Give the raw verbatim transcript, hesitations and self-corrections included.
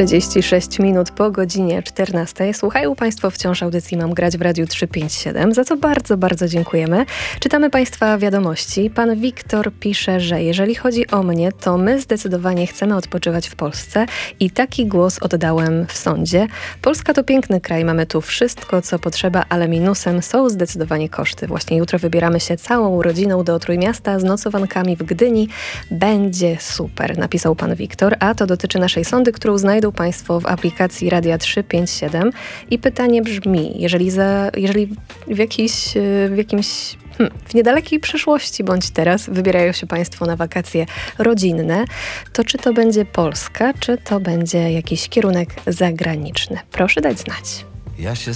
trzydzieści sześć minut po godzinie czternastej. Słuchają Państwo wciąż audycji Mam grać w Radiu trzysta pięćdziesiąt siedem, za co bardzo, bardzo dziękujemy. Czytamy Państwa wiadomości. Pan Wiktor pisze, że jeżeli chodzi o mnie, to my zdecydowanie chcemy odpoczywać w Polsce i taki głos oddałem w sądzie. Polska to piękny kraj, mamy tu wszystko, co potrzeba, ale minusem są zdecydowanie koszty. Właśnie jutro wybieramy się całą rodziną do Trójmiasta z nocowankami w Gdyni. Będzie super, napisał pan Wiktor, a to dotyczy naszej sondy, którą znajdą Państwo w aplikacji Radia trzysta pięćdziesiąt siedem. I pytanie brzmi, jeżeli, za, jeżeli w, jakiś, w jakimś hmm, w niedalekiej przyszłości bądź teraz wybierają się Państwo na wakacje rodzinne, to czy to będzie Polska, czy to będzie jakiś kierunek zagraniczny? Proszę dać znać. Ja się